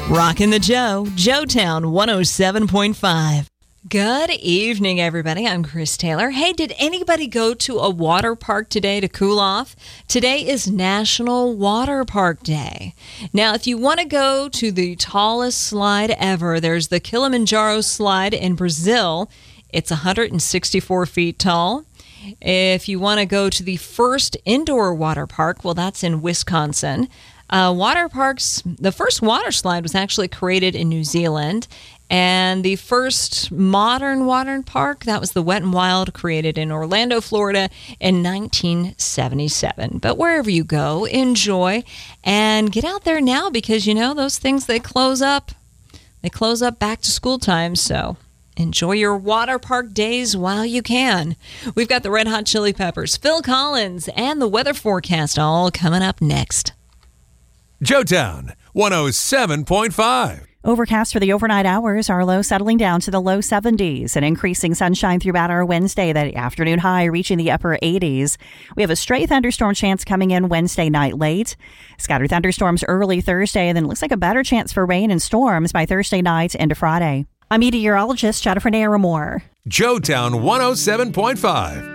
Rockin' the Joetown 107.5. Good evening, everybody. I'm Chris Taylor. Hey, did anybody go to a water park today to cool off? Today is National Water Park Day. Now, if you want to go to the tallest slide ever, there's the Kilimanjaro slide in Brazil. It's 164 feet tall. If you want to go to the first indoor water park, well, that's in Wisconsin. Water parks, the first water slide was actually created in New Zealand, and the first modern water park, that was the Wet n Wild, created in Orlando, Florida in 1977. But wherever you go, enjoy and get out there now because, you know, those things, they close up back to school time, so enjoy your water park days while you can. We've got the Red Hot Chili Peppers, Phil Collins, and the weather forecast all coming up next. Joetown 107.5. Overcast for the overnight hours, our low settling down to the low 70s and increasing sunshine throughout our Wednesday, the afternoon high reaching the upper 80s. We have a stray thunderstorm chance coming in Wednesday night late. Scattered thunderstorms early Thursday, and then looks like a better chance for rain and storms by Thursday night into Friday. I'm meteorologist Jennifer Naramore. Joetown 107.5.